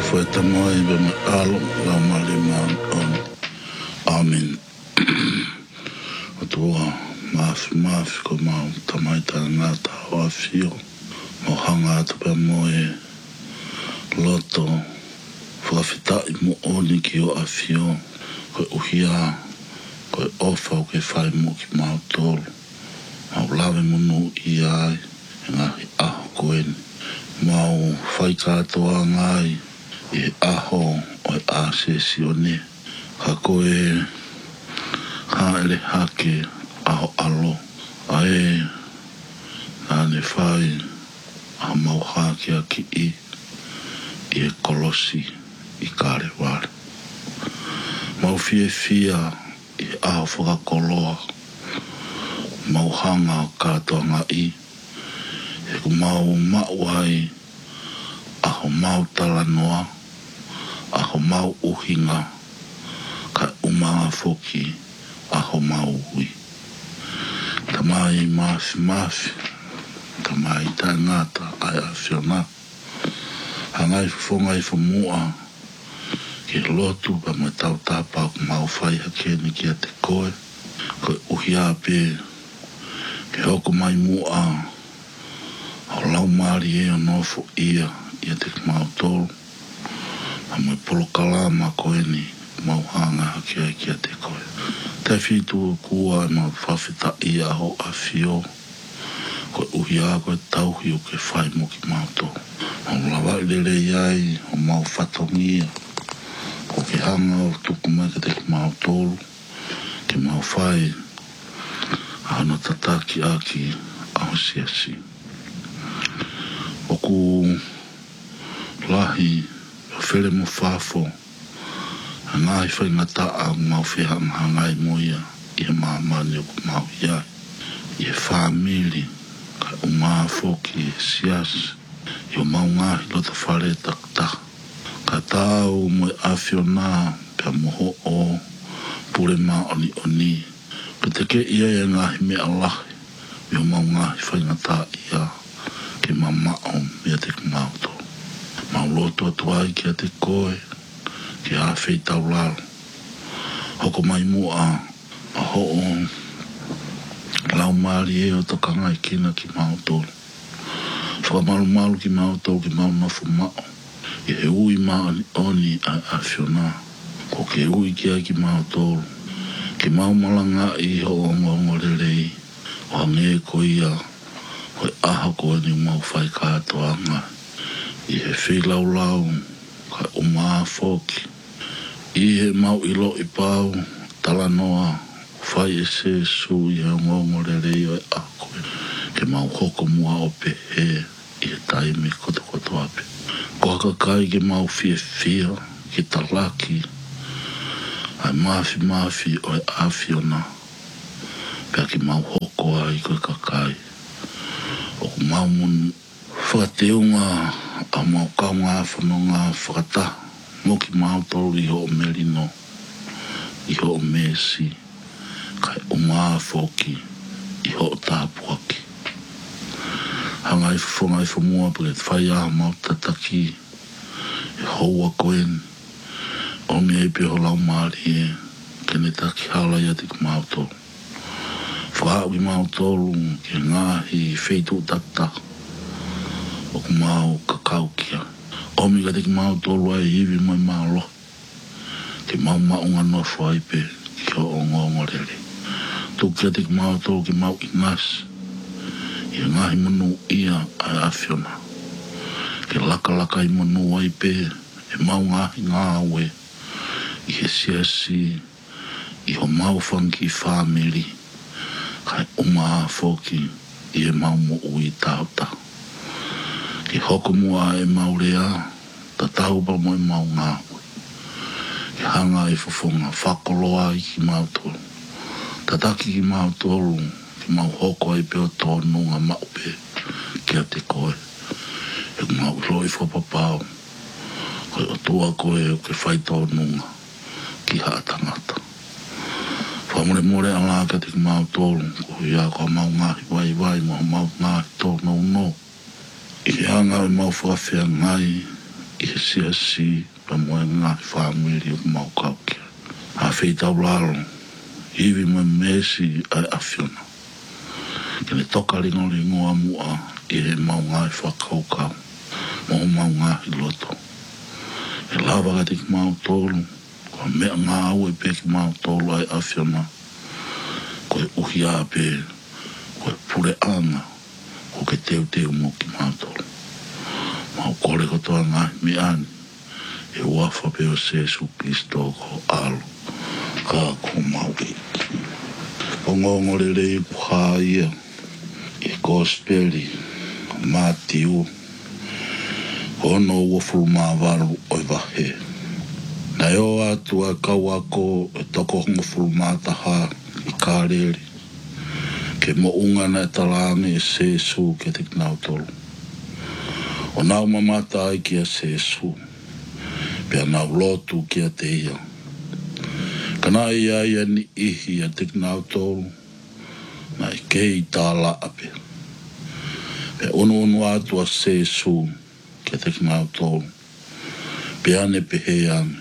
foi tamai be me alo la mali man on. Amen. Atua maf ko mau tamai tana ta wa fio. Mo hanga to pe moe loto whakawhita I mo oni ki o a fio koe uhia koe ofa o ke whai mo ki mau tolu mau lawe munu I ai e ngahi aho koeni mau whai katoa ngai I aho o e a sesi o ne ka koe haele hake aho alo ae nane whai a mau hake a ki I e kolosi I kare wale. Mau fia I aho whakakoloa. Mau hanga o katoa ngai. E ku mau mauai. Aho mau talanoa. Aho mau uhinga. Ka umanga foki. Aho mau hui. Tamai mafi. Tamai tangata ai a whiona. Hangai fonga I whamua. Ke lotu pa me tau tāpau ku mau whai hakeni ki a te koe. Koe uhi a pē. Ke hoku mai mua. Au lau maari e o nofo ia. Ia te mau tolu. Ma me polo kalama koe ni. Mau hanga hake ai ki a te koe. Te whitu kua ma whawhita ia ho a fio. Koe uhi a koe tauhi o ke whai mo ki mau tolu. Mau lawa lere iai o mau whatongia. Ko ke hanga o tuku mai ka te mau tolu. Ke mau whai. Ano tataki aki ao siasi. O ku lahi o where mo whafo. Hangai whai ngata a mau whihanga hangai mo ia. Ia maamani o ku mau iai. Ia whamili. Ka umaa foki e siasi. Yo mau ngahi lo te whare takta. Ka tau mo e awhiona pia moho o pure ma oni. Ka te ke ia e ngahi me alahi. Yo mau ngahi whaingata ia ke mamao mea te kumauto. Mau loto atuai ki a te koe ki a whei tau lalo. Hoko mai mua a ho o lau maari e o takanga I kina ki mautolo. Whakamalu ki mau tau ki mau nafu mao. I he ui maa ni oni a awhiona. Ko ke ui ki ai ki mau tolu. Ki mau malanga I ho ongo rerei. O hange ko ia. Hoi aha ko ni mau whai katoa ngai. I he whilau lau. Ka umaa foki. I he mau ilo I pau. Talanoa. Whai e se su I he ongo rerei o e ako. Ke mau hoko mua o pe he. I he taimi koto ape. Ko haka kai ke mau fia ki talaki. Ai mafi o e awhiona. Pea ki mau hoko ai koe kakai. O ku mau mun whakateunga a mau kaunga whanonga whakata. Mo ki mau tolu I ho o merino. I ho o mesi. Kai o maa foki. I ho o tāpuaki. Hangai whongai whamua pake whai aha mau tataki. E houa koen. O me e peho lau maari e. Kene taki hala ia te kumau tolu. Whau I mau tolu ke ngahi wheitu tata. O kumau kakau kia. O mi ka te kumau tolu ai hiwi mai mau lo. Ke mau maunga no whai pe. Ki ho o ngongo rere. Tuki a te kumau tolu ke mau inasi. I ngahi manu ia ai awhiona. Ke laka I manu ai pe. E mau ngahi ngāwe. I he siasi. I ho mau whanki whamiri. Kai umaa foki. I e mau mo ui tauta. Ke hoko mua e mau rea. Ta taupa mo e mau ngāwe. Ke hanga I whafonga. Whakoloa I ki mau tolu. Ta taki ki mau tolu. Mau hoko ai peo tonu ngā maupe kia te koe. E mau roi whapapau. Koe o tua koe o ke whai tonu ngā ki haa tangata. Whamure ala ka te mau tolu. Ko ia ko mau ngahi vai mau ngahi tonu no. I ke hanga I mau whawhia ngai. i si pa moe ngā whāmiri o mau kaukia. A whei tau laro, iwi moe mesi ai awhiona. Kene toka ringo amua i he mau ngā whakaukau, mau ngā i loto. E lawa gati ki mau tolu, ko mea ngā au e pe ki mau tolu ai awhiona, ko e uhi a pe, ko e pure anga, ko ke teu mo ki mau tolu. Mau kore kotoa ngā mi ani, e wafa pe o Jesu Kristo ko alo, ka ko mau e. O ngongore rei puha ia, e gospeli, Matiu, ono wafuru māwaru oi wahe. Nai o atu a kau ako e toko hongo furu mātaha i kāreri, ke mo ungana e talangi e Jesu ke te knau tolu. O nau mamata ai ki a Jesu, pia nau lotu ki a te ia. Kana ia ia ni ihi a te knau tolu, na i kei tāla ape. Pia onu atu a Jesu ke te knau tolu, pia ne pehe ane.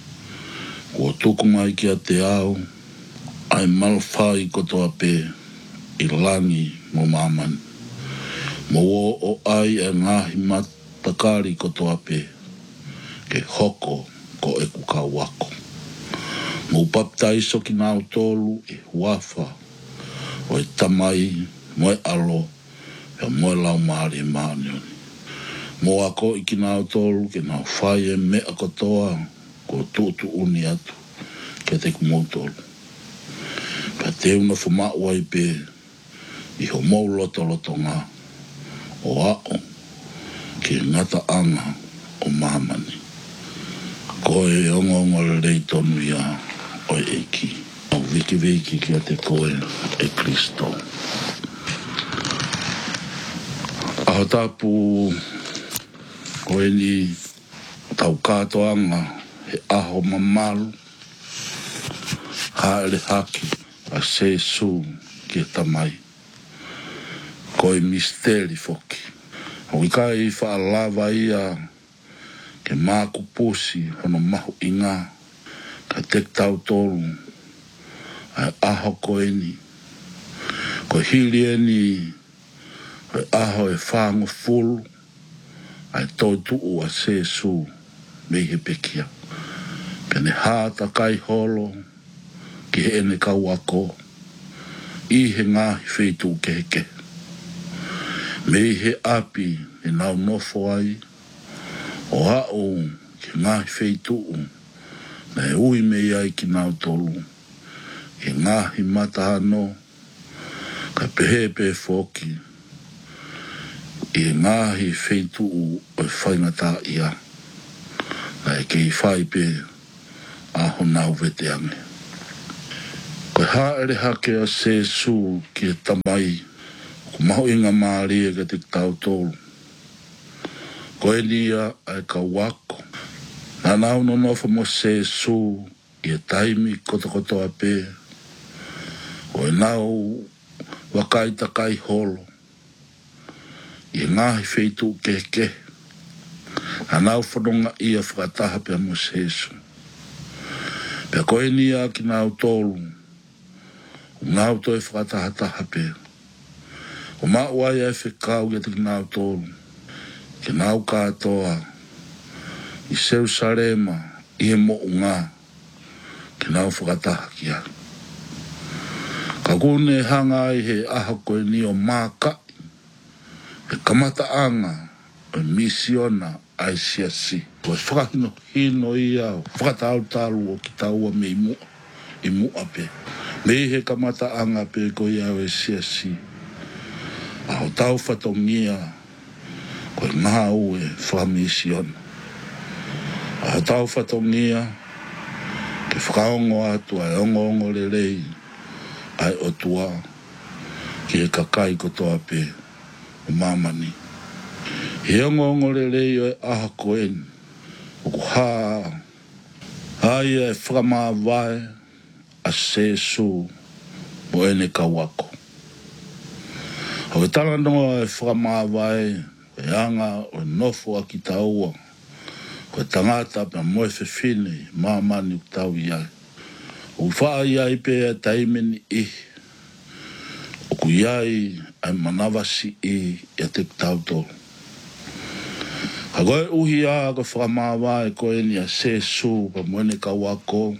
Kua tuku mai ki a te au, ai malwhai kotoa pe i langi mo mamani. Mo o ai e ngahi matakari kotoa pe, ke hoko ko e kuka wako. Mo baptaiso ki nau tolu e wafa, o e tamai, mo e alo, e mo e lau maari e maanioni. Mo ako i ki nau tolu ke nau whai e mea kotoa, ko tutu uni atu, ke te kumoutolu. Ka te una whamau ai pe, i ho mou loto ngā, o ao, ki ngata anga o mamani. Ko e ongo rei tonu ia o e ki. O viki ki a te koe e Kristo. Aho tapu ko e ni tau katoanga he aho mamalu, haere haki a Jesu ki e tamai. Ko e misteri foki. O i kai whaalava ia ke māku pusi hono mahu inga ka tek tau tolu ai aho ko e ni. Ko hili e ni ai aho e whango fulu ai tautu a Jesu mei he pekia. Pene hata kai holo ki he ene kau ako i he ngahi wheitu ke heke. Mei he api e nau nofo ai o hao ki ngahi wheitu na e ui mei ai ki nau tolu e ngahi matahano ka pehepe foki e ngahi wheitu o e whaingata ia na e kei whai pe aho nau vete ange. Koe haere hake a Jesu ki e tamai ko maho inga maari e ka te tau tolu. Koe nia ai ka wako. Nā nau no nofa mo Jesu i e taimi koto a pe. Koe nau wakaita kai holo. I ngahi wheitu ke. Nā nau whanonga i a whakataha pe mo Jesu. Pea koe nia ki nau tolu. Ngau toi whakataha pe. O mauai e whekau i te nau tolu. Ke nau katoa i Jerusalema i he mo ngā ke nau whakataha ki a. Ka kune hanga i he aha koe ni o māka e kamata anga o misiona ai siasi. Koe whakahino hino i au whakatau talu o ki taua me i mua pe. Me he kamata anga pe ko i au e siasi. Aho tau whatongia koe ngā ue whamisiona. Aho tau whatongia ke whakaongo atu ai ongo le rei ai otua ki e kakai kotoa pe o mamani. He ongo le rei o e aha koeni o ku haa ai e whakamāwae a Jesu o ene kawako. Ho e tala noa e whakamāwae e anga o nofo a ki taua Ko tangata pa moe fefine, mamani utau iai. O whaa iai pe a taimeni I. O ku iai ai manawasi I a te tauto. Ka koe uhi a ko whakamawa e koe ni a sesu pa moene ka wako.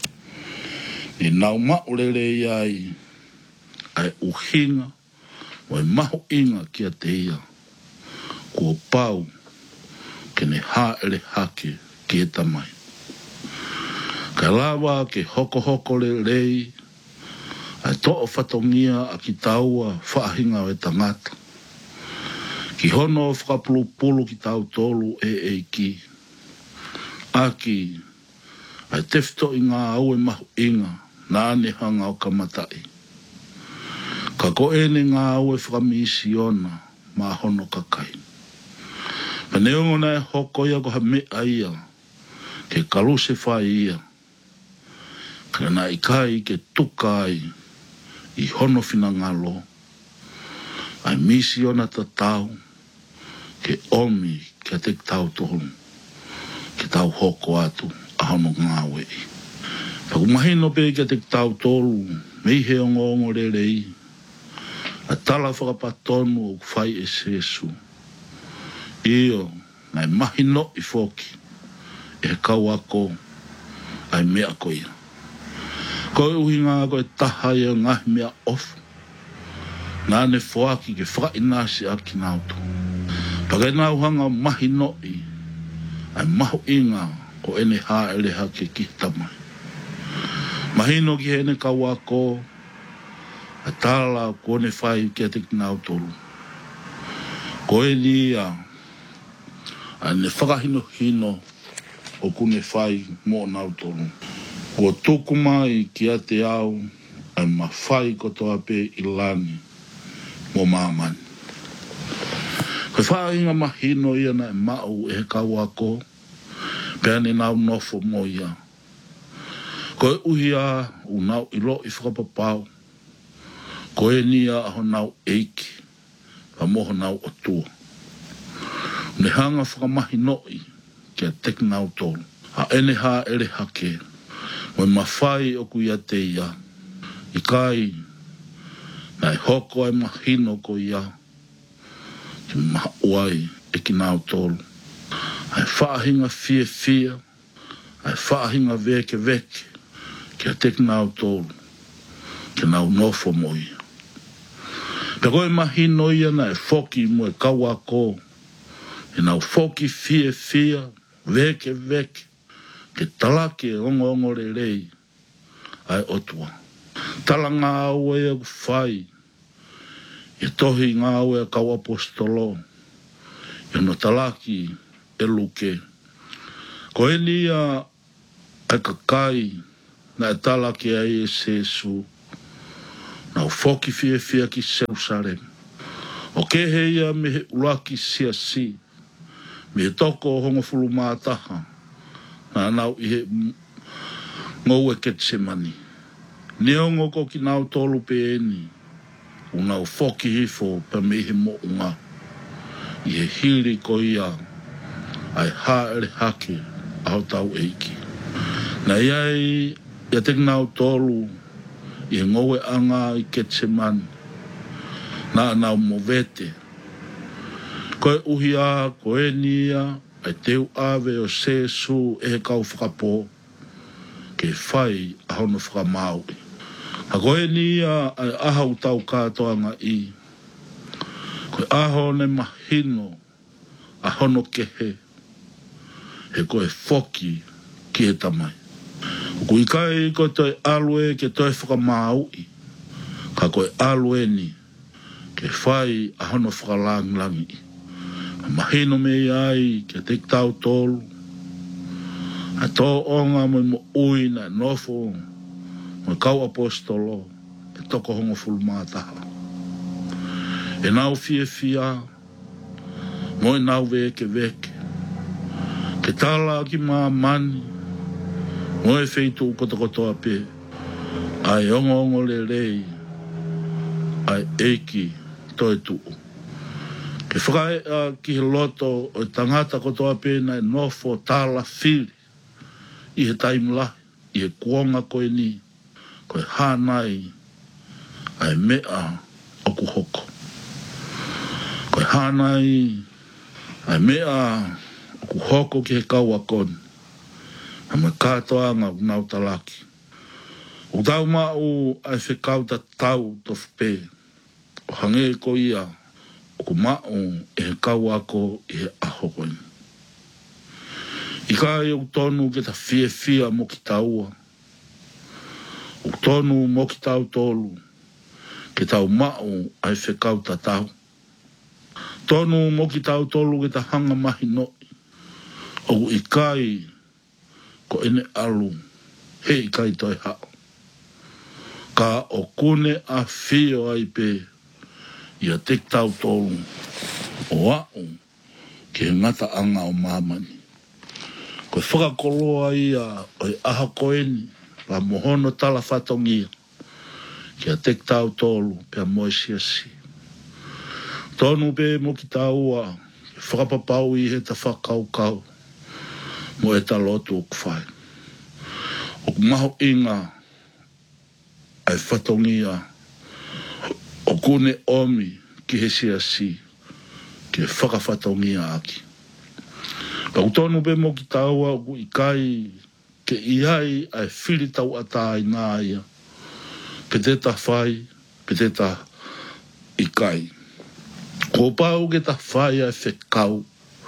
Ni nau maulele iai ai uhinga o mahu inga ki a te ia. Kua pau ke ne haere hake ki e tamai. Ka lawa ke hoko le rei ai to'o whatongia a ki taua whaahinga o e tangata. Ki hono whakapulupulu ki tau tolu e ki. Aki ai tefto I ngā au e mahu inga na ane hanga o kamatai. Ka ko ene ngā au e whakamisi ona ma hono kakai. Pa neongo e hoko ia ko ha mea ia ke kaluse whai ia. Ka na ikai ke tukai I hono whina ngalo. Ai misi ona ta tau ke omi ke te tau tohunu. Ke tau hoko atu a hono ngāwe I. Pa kumahino pe ke te tau tolu mei he ongo re rei. A tala whakapatonu o whai e sesu. Io nai mahino I foki. E he kau ako ai mea ko ia. Koe uhi ngā koe taha ia ngahi mea ofu. Nā ne whaaki ke whainasi a ki nautu. Pakai nau hanga mahi noi. Ai mahu inga o ene haere hake ki tamai. Mahino ki hene ka wako. A tala kone whai ki a te ki nautolu. Koe ni a ne whakahino hino o kune whai mo nautolu. Ko tuku mai ki a te au ai mawhai kotoa pe I lani mo mamani. Koe whainga mahino ia na mau e he kau ako pe ane nau nofo mo ia. Koe uhi a u nau ilo I whakapapau. Koe ni a aho nau eiki pa moho nau o tua. Ne hanga whakamahino I ki a tek nau tolu. A ene ha ere hake. Moe mawhai o ku ia te ia. I kai, nai hoko ai mahino ko ia. Ki mauai e ki nau tolu. Ai whaahinga fia. Ai whaahinga veke. Ki a te ki nau tolu. Ki nau nofo mo ia. Pe koe mahino ia na e foki mo e kaua ko. E nau foki fia. Veke. Ke talake ongo re rei ai otua. Tala ngā aue e whai. E tohi ngā aue a kau apostolo. E no talaki e luke. Ko e nia ai kakai na e talake ai e sesu. Na u foki fia ki Jerusalem. O ke heia me he ulaki si. Me he toko hongo fulu mātaha. Na nau I he ngau e Getsemani. Neongo ko ki nau tolu pe eni. U nau foki hifo pa me he mo unga. I he hiri ko ia. Ai haere hake au tau eiki. Na iai ia te nau tolu. I he ngau e anga I Getsemani. Na nau mo vete. Koe uhi a, koe nia. Ai teu ave o sesu e he kau whakapo ke whai a hono whakamau. A koe nia ai ahau tau kātoanga I. Koe aho ne mahino a hono kehe he koe foki ki he tamai. Ko I kai koe toi alue ke toi whakamau I. Ka koe alue ni ke whai a hono whakalangi I. Mahino me ai ke te tau tolu. A tō onga mo ui na nofo. Mo kau apostolo. E toko hongo fulu mātaha. E nau fia. Mo e nau veke. Ke tala ki mā mani. Mo e feitu kotokotoa pe. Ai ongo le rei. Ai eiki toi tuu. Ke whakai ki he loto o tangata kotoa pēna e nofo tāla whiri i he taimlahi, i he kuonga koe ni, koe hānai ai mea o ku hoko. Koe hānai ai mea o ku hoko ki he kaua koni. A me kātoa ngā unau talaki. O tau mau ai whekau ta tau tofu pē. O hange ko ia o ku mau e he kaua ko i he aho koe. I kai o tonu ke ta fia mo ki taua. O tonu mo ki tau tolu. Ke tau mau ai whekau ta tau. Tonu mo ki tau tolu ke ta hanga mahi noi. O i kai ko ene alu he i kai toi hao. Ka o kune a whio ai pē i a tek tau tolu o au ke ngata anga o mamani. Koe whakakoloa ia o i aha koeni la mohono tala whatongia ki a tek tau tolu pe a moe siasi. Tonu pē mo ki taua ke whakapapau i he ta whakaukau mo e ta lotu o kuwhai. O kumaho inga ai whatongia o kune omi ki he siasi ke whakawhatongia aki. Ka utonu pe mo ki taua o ku ikai ke ihai ai whiri tau atai nā ia. Pe te ta whai, pe te ta ikai. Ko pau ke ta whai ai whekau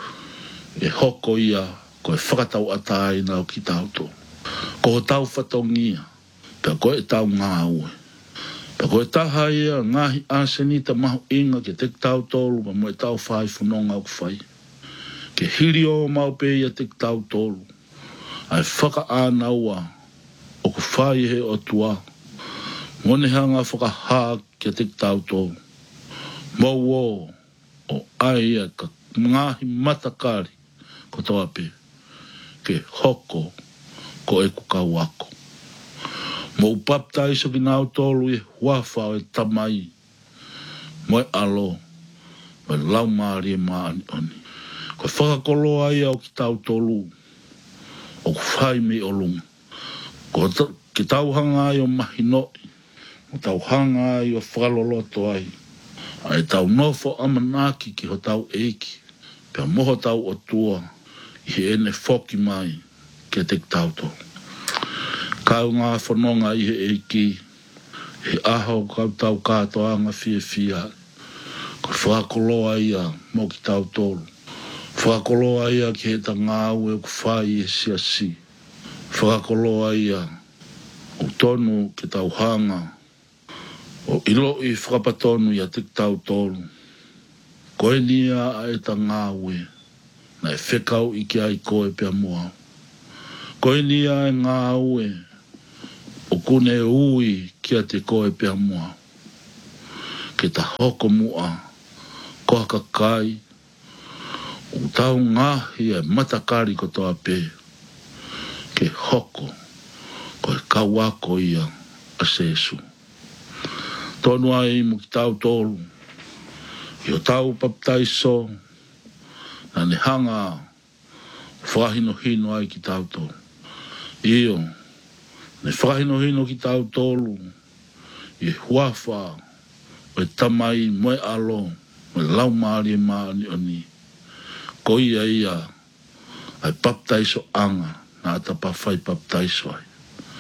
e hoko ia ko e whakatau atai nā o ki tauto. Ko tau whatongia, pe ko e tau ngā ue. Pe ko e taha ia ngahi asenita mahu inga ke te tau tolu ma mo e tau whai whanonga o ku whai. Ke hiri o mau pe ia te tau tolu. Ai whaka ānaua o ku whai he o tua. Ngone hanga whaka hā ke te tau tolu. Mau o ai ia ka ngahi matakari ko toa pe. Ke hoko ko e ku kau ako. Mo upapta iso ki nau tolu e huafa o e tamai. Mo e alo. Mo e lau maari e maani oni. Ko whakakoloa ia o ki tau tolu. O ku whai me o lunga. Ko ki tau hanga ai o mahinoi. O tau hanga ai o whakaloloto ai. Ai tau nofo amanaki ki ho tau eiki. Pea moho tau o tua. I he ene whoki mai. Ke te tau to. Kau ngā whanonga i he eiki. He aho kau tau kātoa ngā fia. Ko whakakoloa ia mo ki tau tolu. Whakakoloa ia ki he ta ngāu e ku whai e siasi. Whakakoloa ia o tonu ke tau hanga. O ilo i whakapatonu ia te tau tolu. Koe nia a e ta ngāu e. Na e whekau i ki ai koe pia mua. Koe nia e ngāu e. O kune ui ki a te koe pia mua. Ke ta hoko mua. Koha kakai. O tau ngahi e matakari ko toa pē. Ke hoko. Ko e kawako ia a sesu. Tonu ai mo ki tau tolu. I o tau paptaiso. Na ne hanga. Whahino hino ai ki tau tolu. Io. Ne whahino hino ki tau tolu. I huafa. O e tamai moe alo. Mo e lau maari e maani oni. Ko ia ai paptaiso anga na ata pawhai paptaiso ai.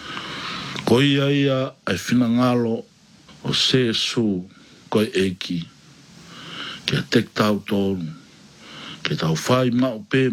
Ko ia ai whinangalo o sesu koe eiki. Ke a tek tau tolu. Ke tau whai maupe.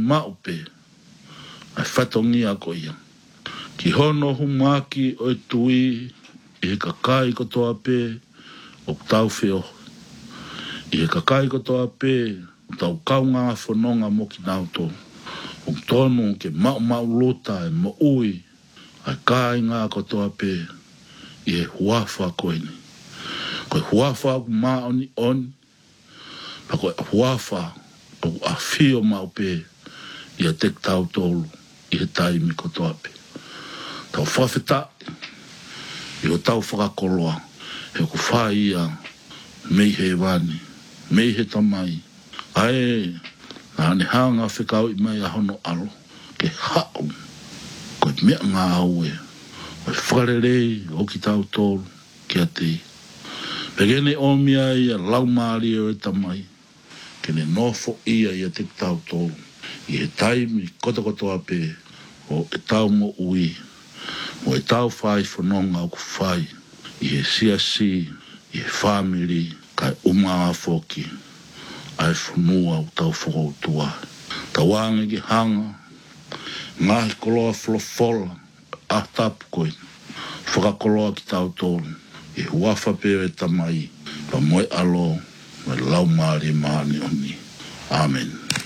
Ai whatongia ko ia. Ki hono humaki o e tui i he kakai ko toa pē o tau whio. I he kakai ko toa pē tau kaunga whanonga mo ki nau tō. O tonu ke mau lota e mo ui. Ai kai ngā kotoa pē. I he huafa koe ni. Koe huafa ku maa oni. Pa koe huafa o a whio mau pē. I a tek tau tolu. I he taimi kotoa pē. Tau whawheta. I o tau whakakoloa. He ku whai ia. Mei he wani. Mei he tamai. Ai, nā ne hanga whikau I mai a hono alo, ke hao, koe mea ngā aue, koe whakarerei o ki tau tōru, kia te. Pegene o mia ia lau maari o e tamai, ke ne nofo ia ia te tau tōru, I he taimi koto ape o e tau mo ui, o e tau whai whanonga o ku whai, I he siasi, I he whamiri, kai umaa whoki, ai whanua o tau whakautua. Tawange ki hanga, ngahi koloa wholofola, a tapu koe, whakakoloa ki tau tōru, I huafa peo e tamai, pa moe alo, me lau maari maani oni. Amen.